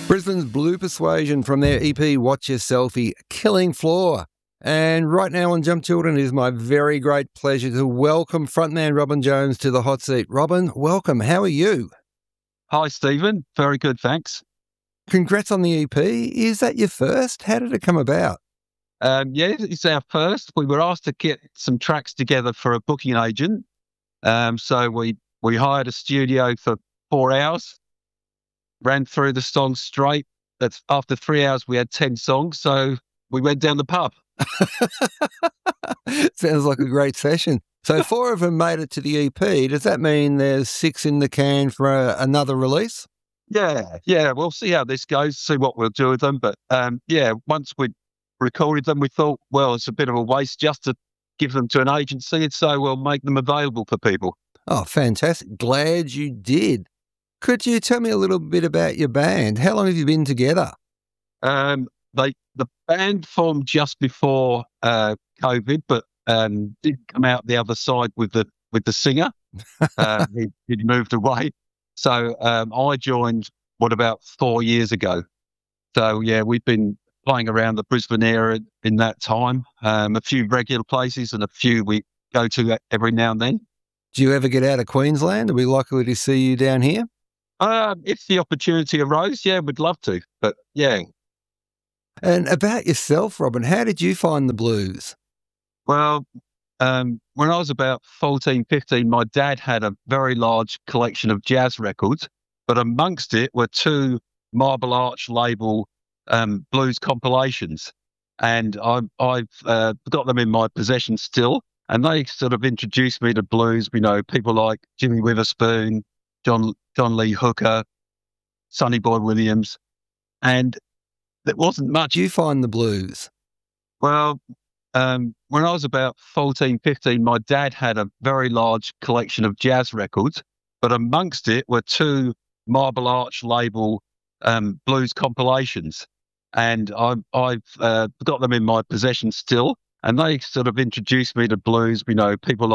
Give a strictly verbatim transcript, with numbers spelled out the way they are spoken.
Brisbane's Blue Persuasion from their E P Watch Your Selfie, Killing Floor. And right now on Jump Children, it is my very great pleasure to welcome frontman Robin Jones to the hot seat. Robin, welcome. How are you? Hi, Stephen. Very good, thanks. Congrats on the E P. Is that your first? How did it come about? Um, yeah, it's our first. We were asked to get some tracks together for a booking agent. Um, so we, we hired a studio for four hours, ran through the songs straight. That's after three hours, we had ten songs. So we went down the pub. Sounds like a great session. So four of them made it to the E P. Does that mean there's six in the can for a, another release? Yeah, yeah. We'll see how this goes, see what we'll do with them. But um, yeah, once we recorded them, we thought, well, it's a bit of a waste just to give them to an agency, and so we'll make them available for people. Oh, fantastic. Glad you did. Could you tell me a little bit about your band? How long have you been together? Um, they the band formed just before uh, COVID, but um, did come out the other side with the with the singer. uh, he, he'd moved away, so um, I joined. What about four years ago? So yeah, we've been playing around the Brisbane area in that time. Um, a few regular places and a few we go to every now and then. Do you ever get out of Queensland? Are we likely to see you down here? Um, if the opportunity arose, yeah, we'd love to. But yeah. And about yourself, Robin, how did you find the blues? Well, um, when I was about fourteen, fifteen, my dad had a very large collection of jazz records, but amongst it were two Marble Arch label um, blues compilations. And I've, I've uh, got them in my possession still. And they sort of introduced me to blues, you know, people like Jimmy Witherspoon, John John Lee Hooker, Sonny Boy Williams. And there wasn't much. Do you find the blues? Well, um, when I was about fourteen, fifteen, my dad had a very large collection of jazz records, but amongst it were two Marble Arch label um, blues compilations. And I've, I've uh, got them in my possession still. And they sort of introduced me to blues, you know, people like